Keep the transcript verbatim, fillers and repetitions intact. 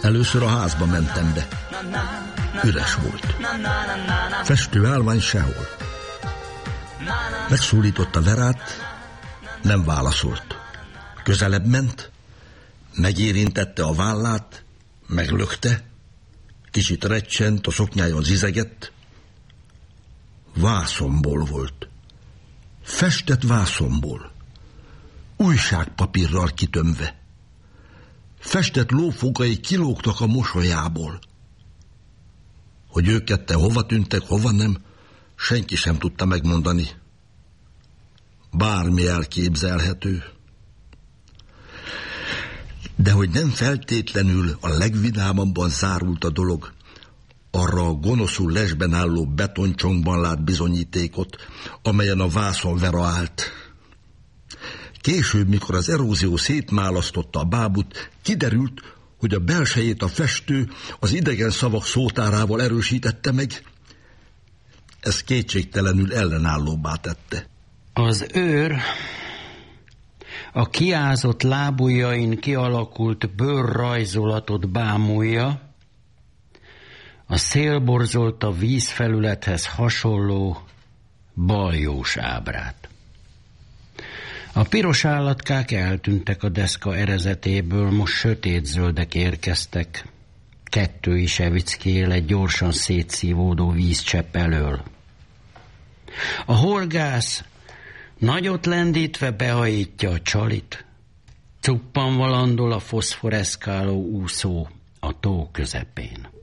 Először a házba mentem be. Üres volt. Festő állvány sehol. Megszólította Verát, nem válaszolt. Közelebb ment, megérintette a vállát, meglökte, kicsit recsent, a szoknyájon zizegett. Vászonból volt. Festett vászonból. Újságpapírral kitömve. Festett lófogai kilógtak a mosolyából. Hogy ők ketten hova tűntek, hova nem, senki sem tudta megmondani. Bármi elképzelhető. De hogy nem feltétlenül a legvidámabban zárult a dolog, arra a gonoszul lesben álló betoncsonkban lát bizonyítékot, amelyen a vászon Vera állt. Később, mikor az erózió szétmálasztotta a bábut, kiderült, hogy a belsejét a festő az idegen szavak szótárával erősítette meg. Ez kétségtelenül ellenállóbbá tette. Az őr a kiázott lábujjain kialakult bőrrajzolatot bámulja, a szélborzolt a vízfelülethez hasonló baljós ábrát. A piros állatkák eltűntek a deszka erezetéből, most sötétzöldek érkeztek. Kettő is evickél egy gyorsan szétszívódó vízcsepp elől. A horgász nagyot lendítve behajítja a csalit, cuppanva landol a foszforeszkáló úszó a tó közepén.